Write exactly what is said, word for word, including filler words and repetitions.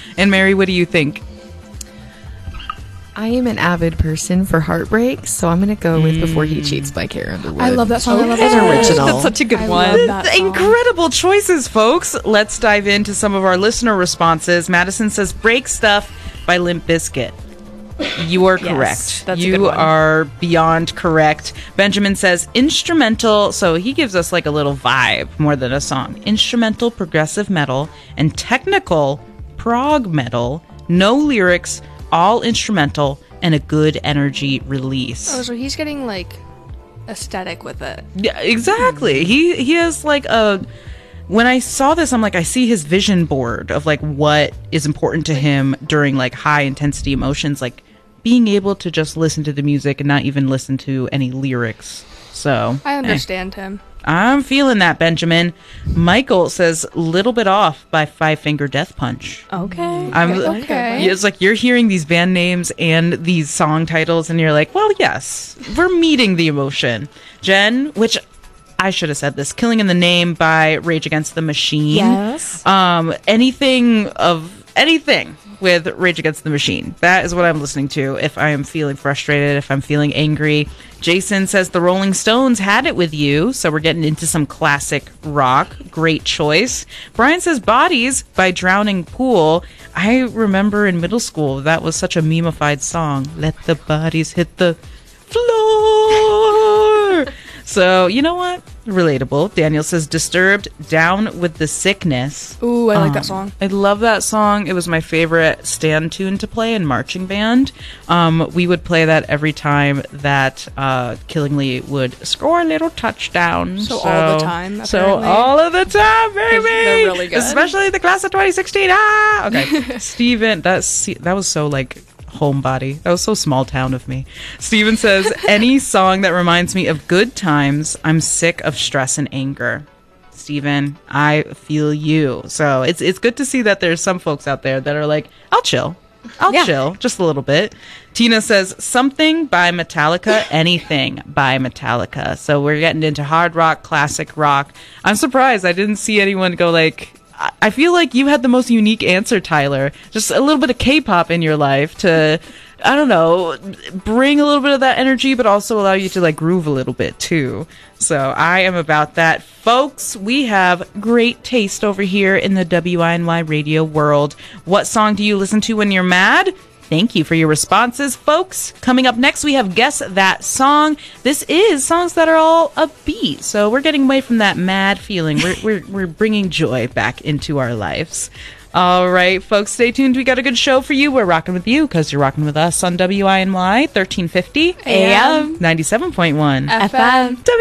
And Mary, what do you think? I am an avid person for heartbreak, so I'm going to go with Before He Cheats by Carrie Underwood. I love that song. I love It's that original. That's such a good I one. love that song. Incredible choices, folks. Let's dive into some of our listener responses. Madison says, Break Stuff by Limp Bizkit. You are Yes, correct. that's a you good one. are beyond correct. Benjamin says instrumental. So he gives us like a little vibe more than a song. Instrumental progressive metal and technical prog metal. No lyrics, all instrumental, and a good energy release. Oh, so he's getting like aesthetic with it. Yeah, exactly. He he has like a. When I saw this, I'm like, I see his vision board of like what is important to him during like high intensity emotions, like being able to just listen to the music and not even listen to any lyrics. So I eh. understand him. I'm feeling that, Benjamin. Michael says "Little Bit Off" by Five Finger Death Punch. Okay. I'm Okay. Yeah, it's like you're hearing these band names and these song titles, and you're like, well, yes, we're meeting the emotion. Jen, which I should have said this, Killing in the Name by Rage Against the Machine. Yes. Um, anything of anything with Rage Against the Machine. That is what I'm listening to if I am feeling frustrated, if I'm feeling angry. Jason says the Rolling Stones Had It With You, so we're getting into some classic rock. Great choice. Brian says Bodies by Drowning Pool. I remember in middle school, that was such a memeified song. Let the bodies hit the floor. So, you know what? Relatable. Daniel says Disturbed, Down with the Sickness. Ooh, I like Um, that song. I love that song. It was my favorite stand tune to play in marching band. Um, we would play that every time that uh, Killingly would score a little touchdown. So all the time, So apparently. all of the time, baby. They're really good. Especially the class of twenty sixteen. Ah, okay. Steven, that's that was so like homebody. That was so small town of me. Steven says, any song that reminds me of good times. I'm sick of stress and anger. Steven, I feel you. So it's it's good to see that there's some folks out there that are like, I'll chill. I'll Yeah. chill just a little bit. Tina says, something by Metallica, anything by Metallica. So we're getting into hard rock, classic rock. I'm surprised I didn't see anyone go like, I- I feel like you had the most unique answer, Tyler. Just a little bit of K-pop in your life to, I don't know, bring a little bit of that energy, but also allow you to like groove a little bit too. So I am about that. Folks, we have great taste over here in the W I N Y radio world. What song do you listen to when you're mad? Thank you for your responses, folks. Coming up next, we have Guess That Song. This is songs that are all upbeat, so we're getting away from that mad feeling. We're, we're, we're bringing joy back into our lives. All right, folks, stay tuned. We got a good show for you. We're rocking with you because you're rocking with us on W I N Y thirteen fifty A M ninety-seven point one F M.